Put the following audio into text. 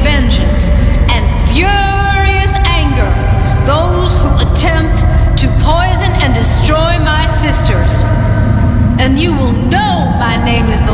vengeance and furious anger those who attempt to poison and destroy my sisters. And you will know my name is the